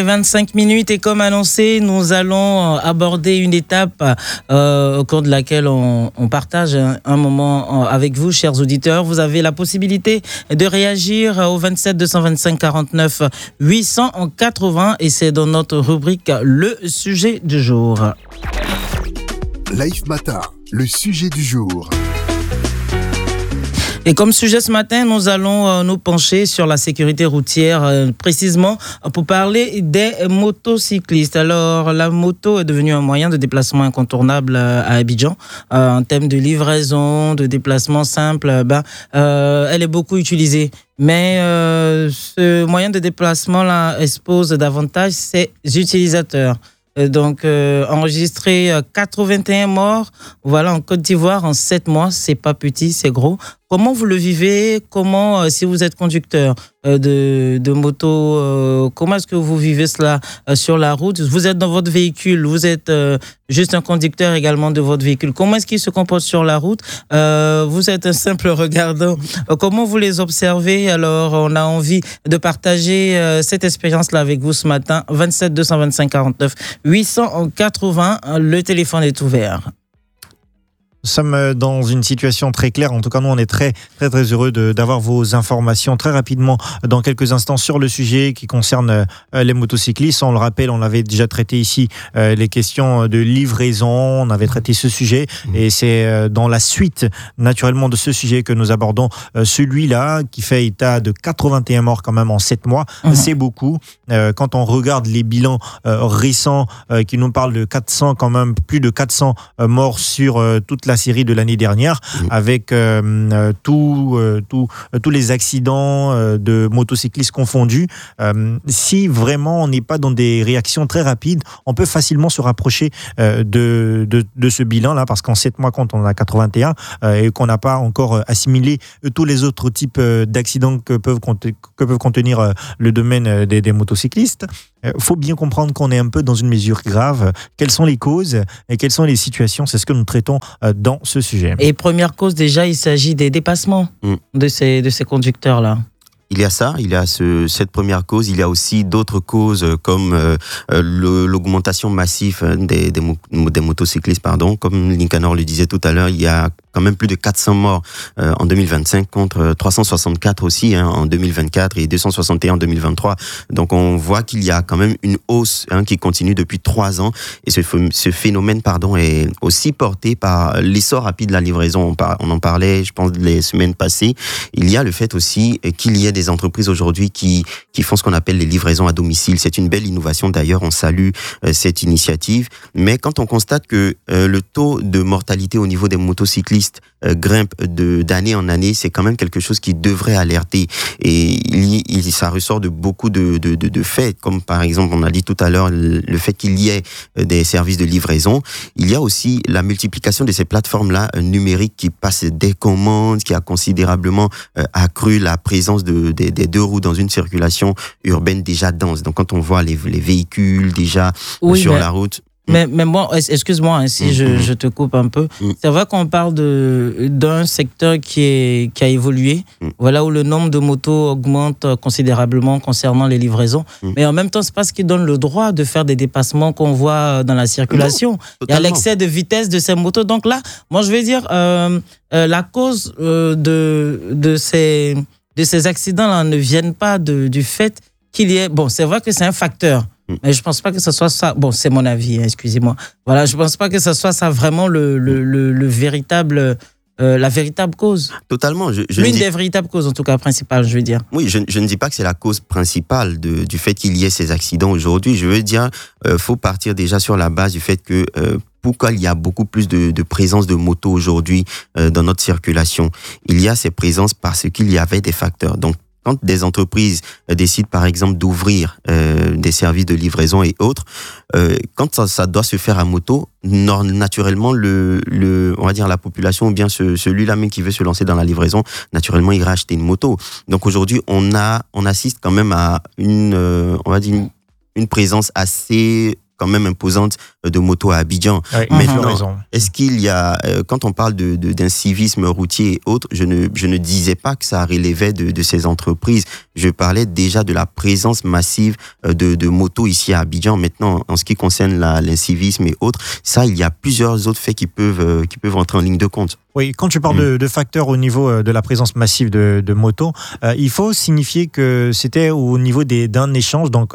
25 minutes et comme annoncé, nous allons aborder une étape au cours de laquelle on partage un moment avec vous, chers auditeurs. Vous avez la possibilité de réagir au 27 225 49 880 et c'est dans notre rubrique Le sujet du jour. Life Matin, le sujet du jour. Et comme sujet ce matin, nous allons nous pencher sur la sécurité routière, précisément pour parler des motocyclistes. Alors, la moto est devenue un moyen de déplacement incontournable à Abidjan. En termes de livraison, de déplacement simple, elle est beaucoup utilisée. Mais ce moyen de déplacement-là expose davantage ses utilisateurs. Donc, enregistré 81 morts, voilà, en Côte d'Ivoire en 7 mois, c'est pas petit, c'est gros. Comment vous le vivez? Comment, si vous êtes conducteur de moto, comment est-ce que vous vivez cela sur la route? Vous êtes dans votre véhicule, vous êtes juste un conducteur également de votre véhicule. Comment est-ce qu'il se comporte sur la route? Vous êtes un simple regardant. Comment vous les observez? Alors, on a envie de partager cette expérience-là avec vous ce matin. 27 225 49 880, le téléphone est ouvert. Nous sommes dans une situation très claire. En tout cas, nous, on est très heureux d'avoir vos informations très rapidement dans quelques instants sur le sujet qui concerne les motocyclistes. On le rappelle, on avait déjà traité ici les questions de livraison. On avait traité ce sujet et c'est dans la suite, naturellement, de ce sujet que nous abordons celui-là qui fait état de 81 morts quand même en 7 mois. C'est beaucoup. Quand on regarde les bilans récents qui nous parlent de 400 quand même, plus de 400 morts sur toute la série de l'année dernière, avec tous les accidents de motocyclistes confondus. Si vraiment on n'est pas dans des réactions très rapides, on peut facilement se rapprocher de ce bilan-là, parce qu'en 7 mois, quand on a 81 et qu'on n'a pas encore assimilé tous les autres types d'accidents que peuvent contenir le domaine des motocyclistes, faut bien comprendre qu'on est un peu dans une mesure grave. Quelles sont les causes et quelles sont les situations? C'est ce que nous traitons dans ce sujet. Et première cause, déjà, il s'agit des dépassements de ces conducteurs-là. Il y a ça, il y a cette première cause. Il y a aussi d'autres causes comme l'augmentation massive des motocyclistes, Comme Linkanor le disait tout à l'heure, il y a quand même plus de 400 morts en 2025 contre 364 aussi en 2024 et 261 en 2023. Donc on voit qu'il y a quand même une hausse qui continue depuis 3 ans et ce phénomène est aussi porté par l'essor rapide de la livraison. On en parlait, je pense, les semaines passées. Il y a le fait aussi qu'il y ait des entreprises aujourd'hui qui font ce qu'on appelle les livraisons à domicile. C'est une belle innovation d'ailleurs, on salue cette initiative. Mais quand on constate que le taux de mortalité au niveau des motocyclistes grimpe d'année en année, c'est quand même quelque chose qui devrait alerter. Et ça ressort de beaucoup de faits, comme par exemple, on a dit tout à l'heure, le fait qu'il y ait des services de livraison. Il y a aussi la multiplication de ces plateformes-là numériques qui passent des commandes, qui a considérablement accru la présence des 2 roues dans une circulation urbaine déjà dense. Donc quand on voit les véhicules déjà sur la route... Mais moi, excuse-moi si je te coupe un peu. C'est vrai qu'on parle d'un secteur qui a évolué, voilà, où le nombre de motos augmente considérablement concernant les livraisons. Mais en même temps, c'est pas ce qui donne le droit de faire des dépassements qu'on voit dans la circulation. Il y a l'excès de vitesse de ces motos. Donc là, moi, je vais dire, la cause de ces accidents-là ne viennent pas du fait qu'il y ait... Bon, c'est vrai que c'est un facteur. Mais je pense pas que ce soit ça. Bon, c'est mon avis, excusez-moi. Voilà, je pense pas que ce soit ça vraiment le véritable, la véritable cause. Totalement. L'une des véritables causes, en tout cas, principales, je veux dire. Oui, je ne dis pas que c'est la cause principale du fait qu'il y ait ces accidents aujourd'hui. Je veux dire, faut partir déjà sur la base du fait que pourquoi il y a beaucoup plus de présence de motos aujourd'hui dans notre circulation. Il y a ces présences parce qu'il y avait des facteurs. Donc, quand des entreprises décident, par exemple, d'ouvrir des services de livraison et autres, quand ça doit se faire à moto, naturellement, on va dire la population ou bien celui-là même qui veut se lancer dans la livraison, naturellement, il ira acheter une moto. Donc aujourd'hui, on assiste quand même à on va dire une présence assez quand même imposante de motos à Abidjan. Oui, maintenant, est-ce qu'il y a, quand on parle d'un civisme routier et autres, je ne disais pas que ça relevait de ces entreprises. je parlais déjà de la présence massive de motos ici à Abidjan. Maintenant, en ce qui concerne l'incivisme et autres, ça, il y a plusieurs autres faits qui peuvent entrer en ligne de compte. Oui, quand tu parles de facteurs au niveau de la présence massive de motos, il faut signifier que c'était au niveau d'un échange, donc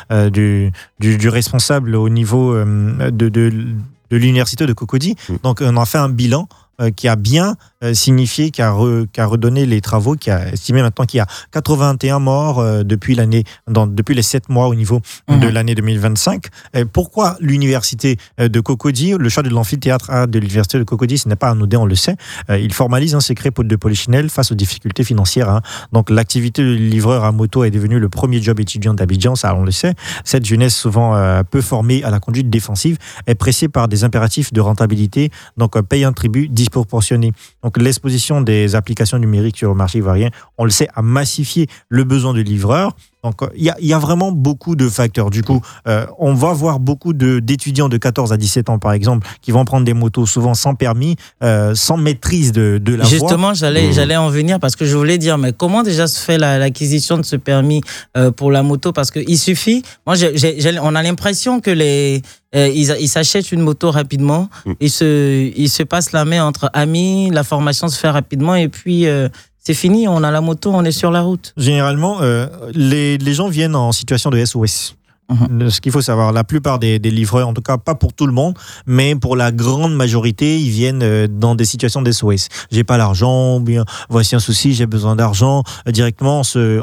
du responsable au niveau de l'université de Cocody. Donc on a fait un bilan qui a bien signifié, qui a redonné les travaux, qui a estimé maintenant qu'il y a 81 morts depuis les 7 mois au niveau de l'année 2025. Pourquoi l'université de Cocody, le choix de l'amphithéâtre de l'université de Cocody, ce n'est pas anodin, on le sait. Il formalise un secret de polichinelle face aux difficultés financières. Donc l'activité de livreur à moto est devenue le premier job étudiant d'Abidjan, ça on le sait. Cette jeunesse souvent peu formée à la conduite défensive est pressée par des impératifs de rentabilité, donc paye un tribut disproportionné. Donc l'exposition des applications numériques sur le marché ivoirien, on le sait, a massifié le besoin de livreurs. Donc, il y a vraiment beaucoup de facteurs. Du coup, on va voir beaucoup d'étudiants de 14 à 17 ans, par exemple, qui vont prendre des motos souvent sans permis, sans maîtrise de la voie. Justement, j'allais en venir parce que je voulais dire, mais comment déjà se fait l'acquisition de ce permis pour la moto? Parce qu'il suffit, on a l'impression que ils s'achètent une moto rapidement, ils se passent la main entre amis, la formation se fait rapidement et puis... c'est fini, on a la moto, on est sur la route. Généralement, les gens viennent en situation de SOS. Ce qu'il faut savoir, la plupart des livreurs, en tout cas pas pour tout le monde, mais pour la grande majorité, ils viennent dans des situations de SOS. J'ai pas l'argent, bien voici un souci, j'ai besoin d'argent. Directement,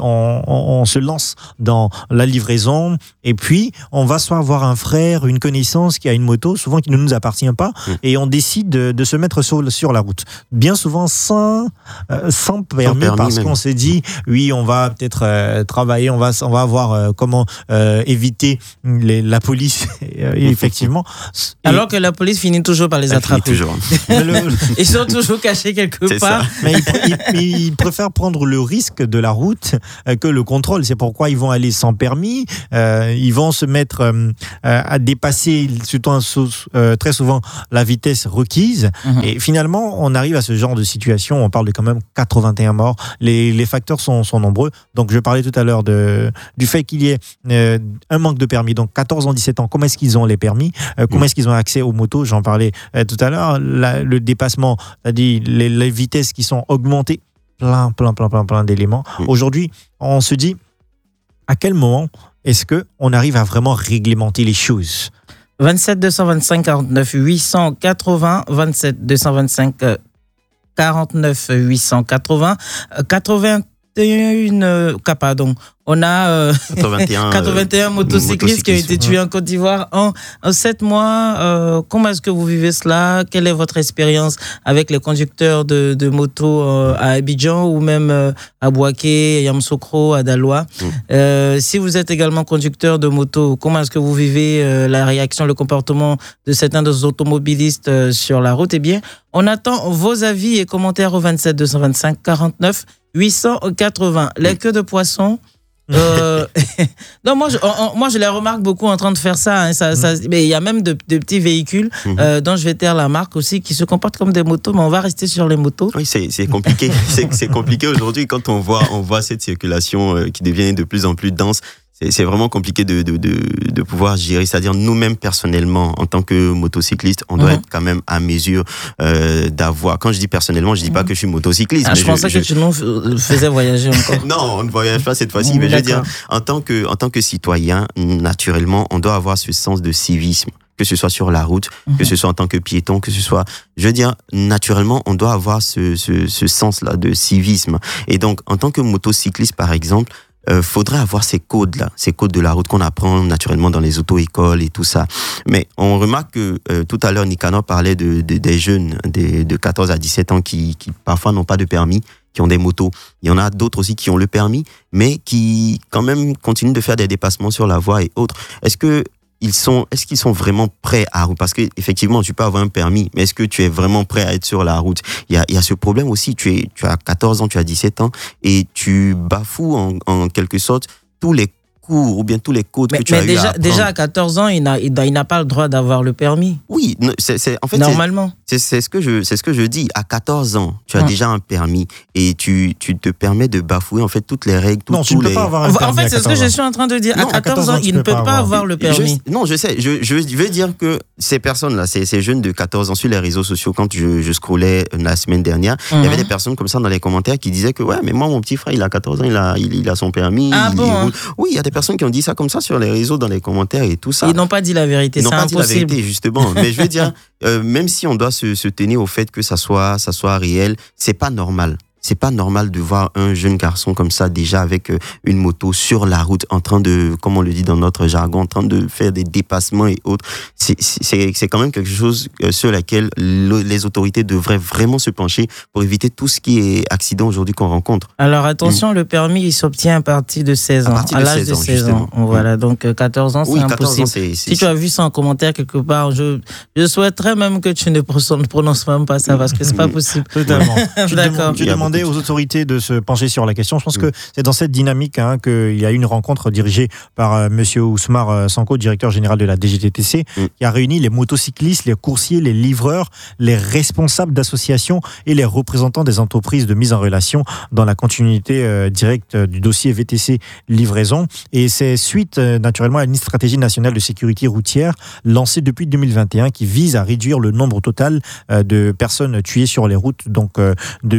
on se lance dans la livraison et puis on va soit avoir un frère, une connaissance qui a une moto, souvent qui ne nous appartient pas, et on décide de se mettre sur la route. Bien souvent sans permis parce qu'on s'est dit, oui, on va peut-être travailler, on va avoir comment éviter la police, effectivement. Alors que la police finit toujours par les attraper. Toujours. Ils sont toujours cachés quelque part. Mais ils préfèrent prendre le risque de la route que le contrôle. C'est pourquoi ils vont aller sans permis. Ils vont se mettre à dépasser très souvent la vitesse requise. Et finalement, on arrive à ce genre de situation. On parle de quand même 81 morts. Les facteurs sont nombreux. Donc, je parlais tout à l'heure du fait qu'il y ait un manque de permis. Donc 14 ans, 17 ans, comment est-ce qu'ils ont les permis? Comment est-ce qu'ils ont accès aux motos? J'en parlais tout à l'heure. Le dépassement, c'est-à-dire les vitesses qui sont augmentées, plein d'éléments. Aujourd'hui, on se dit, à quel moment est-ce qu'on arrive à vraiment réglementer les choses? 27 225 49 880, 27 225 49 880, 81 pardon. On a 81 motocyclistes qui ont été tués en Côte d'Ivoire en 7 mois. Comment est-ce que vous vivez cela? Quelle est votre expérience avec les conducteurs de motos à Abidjan ou même à Bouaké, à Yamoussoukro, à Daloa? Si vous êtes également conducteur de moto, comment est-ce que vous vivez la réaction, le comportement de certains des automobilistes sur la route? Eh bien, on attend vos avis et commentaires au 27 225 49 880. Les queues de poissons. Non, moi je les remarque beaucoup en train de faire ça, mais il y a même de petits véhicules dont je vais taire la marque aussi qui se comportent comme des motos, mais on va rester sur les motos. Oui, c'est compliqué. c'est compliqué aujourd'hui quand on voit cette circulation qui devient de plus en plus dense. C'est vraiment compliqué de pouvoir gérer. C'est-à-dire, nous-mêmes, personnellement, en tant que motocycliste, on doit être quand même à mesure d'avoir... Quand je dis personnellement, je dis pas que je suis motocycliste. Je pensais que tu nous faisais voyager encore. Non, on ne voyage pas cette fois-ci. Mais je veux dire, en tant que citoyen, naturellement, on doit avoir ce sens de civisme. Que ce soit sur la route, que ce soit en tant que piéton, que ce soit... Je veux dire, naturellement, on doit avoir ce sens-là de civisme. Et donc, en tant que motocycliste, par exemple, faudrait avoir ces codes-là, ces codes de la route qu'on apprend naturellement dans les auto-écoles et tout ça. Mais on remarque que tout à l'heure, Nicanor parlait des jeunes de 14 à 17 ans qui parfois n'ont pas de permis, qui ont des motos. Il y en a d'autres aussi qui ont le permis, mais qui quand même continuent de faire des dépassements sur la voie et autres. Est-ce qu'ils sont vraiment prêts à route? Parce que effectivement, tu peux avoir un permis, mais est-ce que tu es vraiment prêt à être sur la route? Il y a ce problème aussi. Tu as 14 ans, tu as 17 ans, et tu bafoues en quelque sorte tous les cours ou bien tous les codes que tu as eu à apprendre. Déjà à 14 ans, il n'a pas le droit d'avoir le permis. Oui, en fait, normalement. C'est ce que je dis. À 14 ans, tu as déjà un permis et tu te permets de bafouer en fait toutes les règles. Non, tu ne peux pas avoir un permis. En fait, c'est ce que je suis en train de dire. Non, à 14 ans, il ne peut pas avoir le permis. Je sais. Je veux dire que ces personnes-là, ces jeunes de 14 ans sur les réseaux sociaux, quand je scrollais la semaine dernière, il y avait des personnes comme ça dans les commentaires qui disaient que ouais, mais moi, mon petit frère, il a 14 ans, il a son permis. Ah bon? Oui, il y a des personnes qui ont dit ça comme ça sur les réseaux, dans les commentaires et tout ça. Ils n'ont pas dit la vérité, c'est impossible. Ils n'ont pas dit la vérité, justement. Mais je veux dire, même si on doit se tenir au fait que ça soit réel, c'est pas normal. C'est pas normal de voir un jeune garçon comme ça déjà avec une moto sur la route en train de, comme on le dit dans notre jargon, en train de faire des dépassements et autres. C'est quand même quelque chose sur laquelle les autorités devraient vraiment se pencher pour éviter tout ce qui est accident aujourd'hui qu'on rencontre. Alors attention, le permis il s'obtient à partir de 16 ans, à l'âge de 16 ans. Voilà, donc 14 ans c'est impossible. 14 ans, si tu as vu ça en commentaire quelque part, je souhaiterais même que tu ne prononces même pas ça parce que c'est pas possible. Totalement. D'accord. Tu demandais aux autorités de se pencher sur la question. Je pense que c'est dans cette dynamique qu'il y a eu une rencontre dirigée par Monsieur Ousmar Sanko, directeur général de la DGTTC, qui a réuni les motocyclistes, les coursiers, les livreurs, les responsables d'associations et les représentants des entreprises de mise en relation dans la continuité directe du dossier VTC livraison. Et c'est suite naturellement à une stratégie nationale de sécurité routière lancée depuis 2021 qui vise à réduire le nombre total de personnes tuées sur les routes, donc de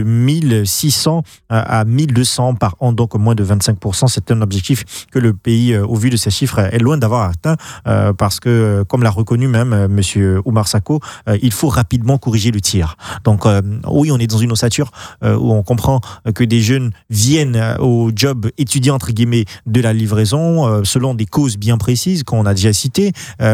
1600 à 1200 par an, donc moins de 25%. C'est un objectif que le pays, au vu de ces chiffres, est loin d'avoir atteint parce que, comme l'a reconnu même Monsieur Oumar Sako, il faut rapidement corriger le tir. Donc oui, on est dans une ossature où on comprend que des jeunes viennent au job étudiant entre guillemets de la livraison selon des causes bien précises qu'on a déjà citées.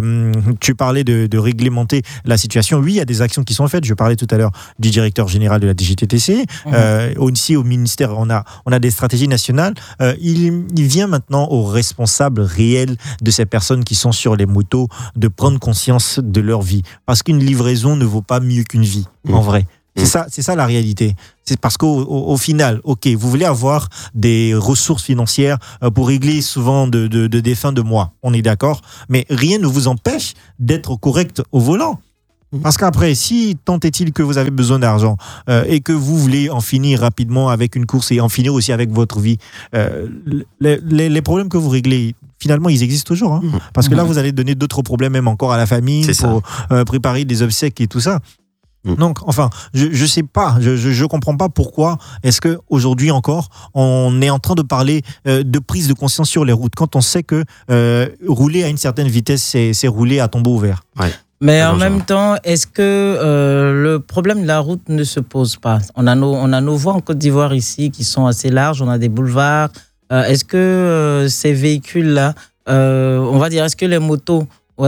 Tu parlais de réglementer la situation. Oui, il y a des actions qui sont faites. Je parlais tout à l'heure du directeur général de la DGTTC. Aussi au ministère, on a des stratégies nationales. Il vient maintenant aux responsables réels de ces personnes qui sont sur les motos de prendre conscience de leur vie. Parce qu'une livraison ne vaut pas mieux qu'une vie, en vrai. C'est ça la réalité. C'est parce qu'au final, ok, vous voulez avoir des ressources financières pour régler souvent des fins de mois. On est d'accord, mais rien ne vous empêche d'être correct au volant. Parce qu'après, si tant est-il que vous avez besoin d'argent et que vous voulez en finir rapidement avec une course et en finir aussi avec votre vie, les problèmes que vous réglez, finalement, ils existent toujours. Hein, parce que là, vous allez donner d'autres problèmes même encore à la famille pour préparer des obsèques et tout ça. Donc, enfin, je sais pas, je comprends pas pourquoi est-ce que aujourd'hui encore on est en train de parler de prise de conscience sur les routes quand on sait que rouler à une certaine vitesse, c'est rouler à tombeau ouvert. Ouais. Mais en même temps, est-ce que le problème de la route ne se pose pas? On a nos voies en Côte d'Ivoire ici qui sont assez larges, on a des boulevards. Est-ce que ces véhicules-là, on va dire, est-ce que les motos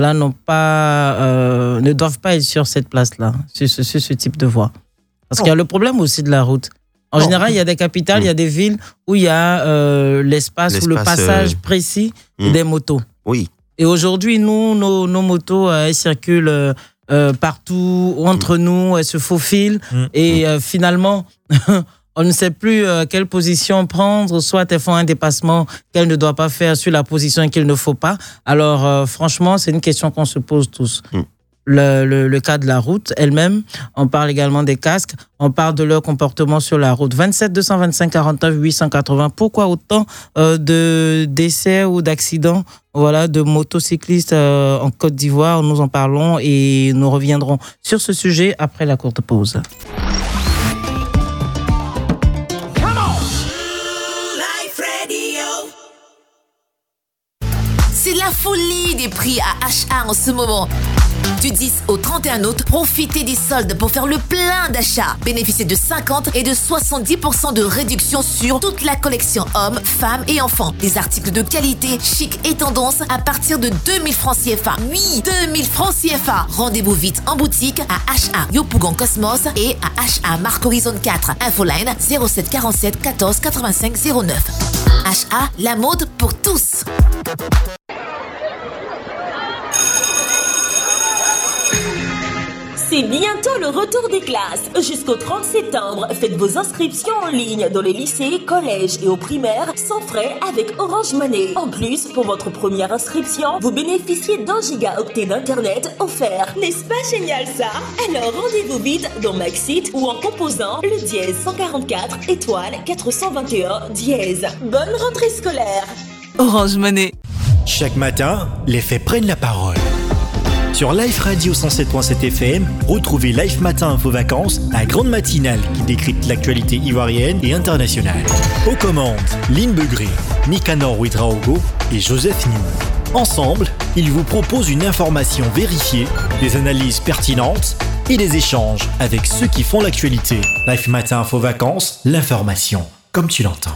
ne doivent pas être sur cette place-là, sur ce type de voie? Parce qu'il y a le problème aussi de la route. En général, il y a des capitales, il y a des villes où il y a l'espace ou le passage précis des motos. Oui. Et aujourd'hui, nous, nos motos, elles circulent partout, entre nous, elles se faufilent. Et finalement, on ne sait plus quelle position prendre. Soit elles font un dépassement qu'elles ne doivent pas faire sur la position qu'il ne faut pas. Alors, franchement, c'est une question qu'on se pose tous. Le cas de la route elle-même, on parle également des casques, on parle de leur comportement sur la route. 27 225 49 880. Pourquoi autant de décès ou d'accidents de motocyclistes en Côte d'Ivoire? Nous en parlons et nous reviendrons sur ce sujet après la courte pause. C'est la folie des prix à HA en ce moment. Du 10 au 31 août, profitez des soldes pour faire le plein d'achats. Bénéficiez de 50 et de 70% de réduction sur toute la collection hommes, femmes et enfants. Des articles de qualité, chic et tendance à partir de 2000 francs CFA. Oui, 2000 francs CFA. Rendez-vous vite en boutique à HA Yopougon Cosmos et à HA Marc Horizon 4. Infoline 07 47 14 85 09. HA, la mode pour tous. C'est bientôt le retour des classes. Jusqu'au 30 septembre, faites vos inscriptions en ligne dans les lycées, collèges et aux primaires sans frais avec Orange Money. En plus, pour votre première inscription, vous bénéficiez d'1 gigaoctet d'internet offert. N'est-ce pas génial ça? Alors rendez-vous vite dans Maxit ou en composant le dièse 144 étoile 421 dièse. Bonne rentrée scolaire. Orange Money. Chaque matin, les faits prennent la parole. Sur Live Radio 107.7 FM, retrouvez Live Matin Info Vacances, la grande matinale qui décrypte l'actualité ivoirienne et internationale. Aux commandes, Lynn Begré, Nicanor Ouedraogo et Joseph New. Ensemble, ils vous proposent une information vérifiée, des analyses pertinentes et des échanges avec ceux qui font l'actualité. Live Matin Info Vacances, l'information comme tu l'entends.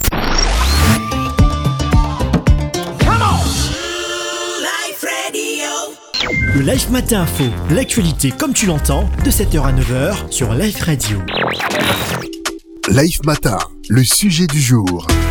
Le Live Matin Info, l'actualité comme tu l'entends, de 7h à 9h sur Live Radio. Live Matin, le sujet du jour.